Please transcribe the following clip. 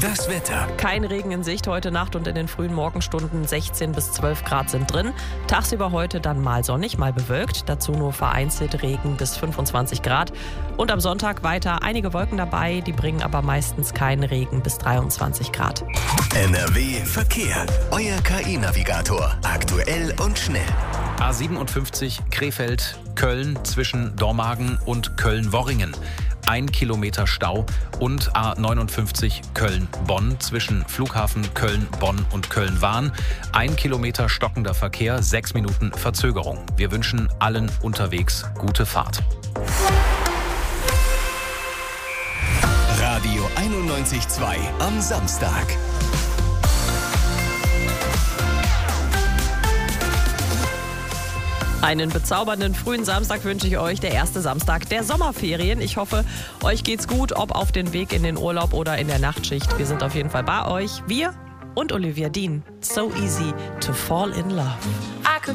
Das Wetter. Kein Regen in Sicht heute Nacht und in den frühen Morgenstunden 16 bis 12 Grad sind drin. Tagsüber heute dann mal sonnig, mal bewölkt. Dazu nur vereinzelt Regen bis 25 Grad. Und am Sonntag weiter einige Wolken dabei, die bringen aber meistens keinen Regen bis 23 Grad. NRW Verkehr. Euer KI-Navigator. Aktuell und schnell. A57 Krefeld-Köln zwischen Dormagen und Köln-Worringen. 1 Kilometer Stau und A59 Köln-Bonn zwischen Flughafen Köln-Bonn und Köln-Wahn. 1 Kilometer stockender Verkehr, 6 Minuten Verzögerung. Wir wünschen allen unterwegs gute Fahrt. Radio 91.2 am Samstag. Einen bezaubernden frühen Samstag wünsche ich euch, der erste Samstag der Sommerferien. Ich hoffe, euch geht's gut, ob auf den Weg in den Urlaub oder in der Nachtschicht. Wir sind auf jeden Fall bei euch. Wir und Olivia Dean. So easy to fall in love.